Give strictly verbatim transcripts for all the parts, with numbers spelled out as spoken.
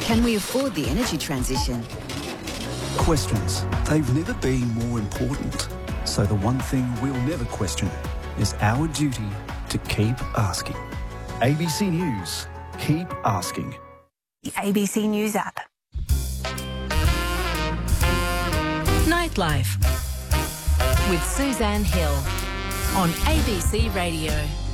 Can we afford the energy transition? Questions. They've never been more important. So the one thing we'll never question is our duty to keep asking. A B C News. Keep asking. The A B C News app. Nightlife with Suzanne Hill on A B C Radio.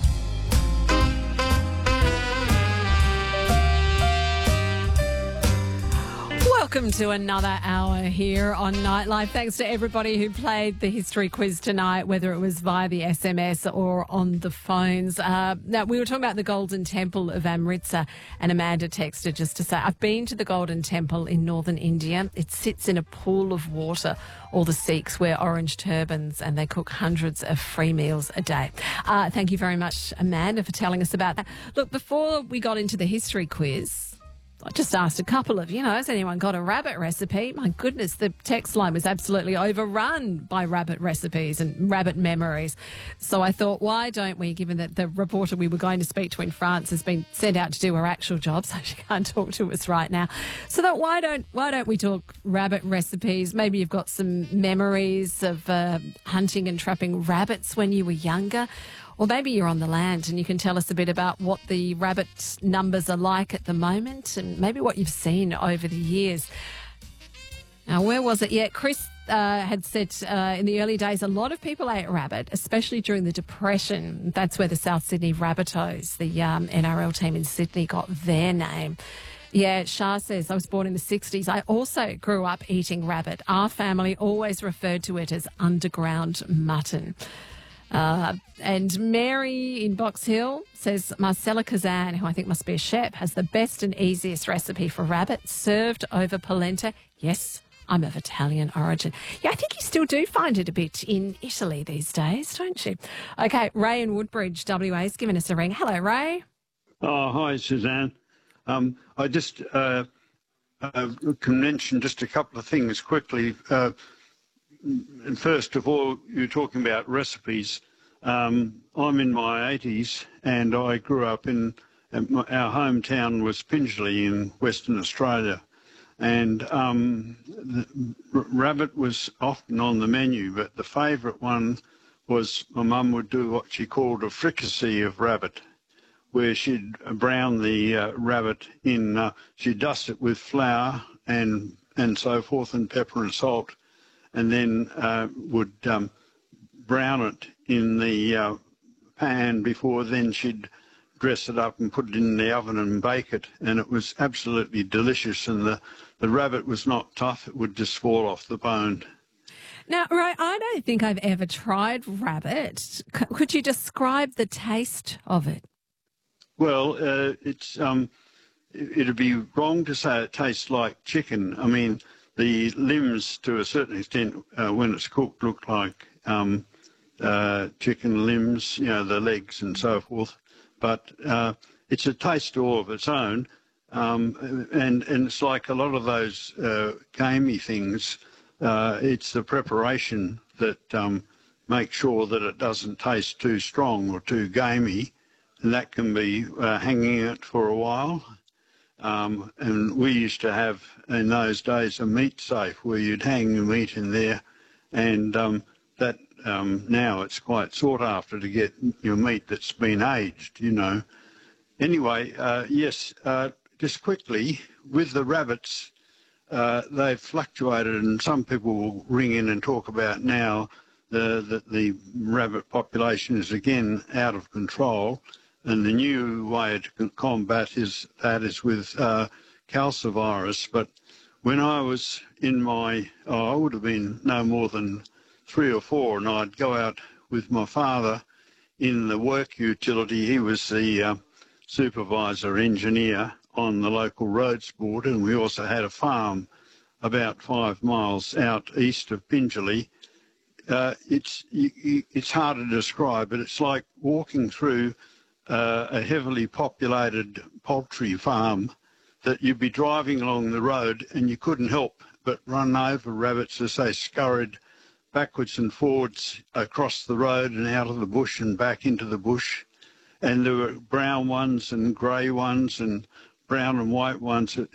Welcome to another hour here on Nightlife. Thanks to everybody who played the history quiz tonight, whether it was via the S M S or on the phones. Uh, now, we were talking about the Golden Temple of Amritsar, and Amanda texted just to say, I've been to the Golden Temple in northern India. It sits in a pool of water. All the Sikhs wear orange turbans and they cook hundreds of free meals a day. Uh, thank you very much, Amanda, for telling us about that. Look, before we got into the history quiz, I just asked a couple of, you know, has anyone got a rabbit recipe? My goodness, the text line was absolutely overrun by rabbit recipes and rabbit memories. So I thought, why don't we, given that the reporter we were going to speak to in France has been sent out to do her actual job, so she can't talk to us right now. So that why don't why don't we talk rabbit recipes? Maybe you've got some memories of uh, hunting and trapping rabbits when you were younger. Or maybe you're on the land and you can tell us a bit about what the rabbit numbers are like at the moment and maybe what you've seen over the years. Now, where was it? Yeah, Chris uh, had said uh, in the early days a lot of people ate rabbit, especially during the Depression. That's where the South Sydney Rabbitohs, the um, N R L team in Sydney, got their name. Yeah, Shah says, I was born in the sixties. I also grew up eating rabbit. Our family always referred to it as underground mutton. Uh, and Mary in Box Hill says Marcella Kazan, who I think must be a chef, has the best and easiest recipe for rabbit served over polenta. Yes, I'm of Italian origin. Yeah, I think you still do find it a bit in Italy these days, don't you? Okay, Ray in Woodbridge, W A, has given us a ring. Hello, Ray. Oh, hi, Suzanne. Um, I just uh, uh, can mention just a couple of things quickly. Uh, And first of all, you're talking about recipes. Um, I'm in my eighties and I grew up in, our hometown was Pingelly in Western Australia. And um, the rabbit was often on the menu, but the favourite one was my mum would do what she called a fricassee of rabbit, where she'd brown the uh, rabbit in, uh, she'd dust it with flour and, and so forth and pepper and salt, and then uh, would um, brown it in the uh, pan before then she'd dress it up and put it in the oven and bake it, and it was absolutely delicious, and the, the rabbit was not tough, it would just fall off the bone. Now, Ray, I don't think I've ever tried rabbit. C- could you describe the taste of it? Well, uh, it's um, it'd be wrong to say it tastes like chicken. I mean, the limbs, to a certain extent, uh, when it's cooked, look like um, uh, chicken limbs, you know, the legs and so forth. But uh, it's a taste all of its own, um, and, and it's like a lot of those uh, gamey things. Uh, it's the preparation that um, makes sure that it doesn't taste too strong or too gamey, and that can be uh, hanging it for a while. Um, and we used to have, in those days, a meat safe where you'd hang the meat in there, and um, that um, now it's quite sought after to get your meat that's been aged, you know. Anyway, uh, yes, uh, just quickly, with the rabbits, uh, they've fluctuated, and some people will ring in and talk about now that the, the rabbit population is again out of control. And the new way to combat is that is with uh, calcivirus. But when I was in my, oh, I would have been no more than three or four, and I'd go out with my father in the work utility. He was the uh, supervisor engineer on the local roads board, and we also had a farm about five miles out east of Pingelly. Uh, it's, it's hard to describe, but it's like walking through Uh, a heavily populated poultry farm, that you'd be driving along the road and you couldn't help but run over rabbits as they scurried backwards and forwards across the road and out of the bush and back into the bush. And there were brown ones and grey ones and brown and white ones.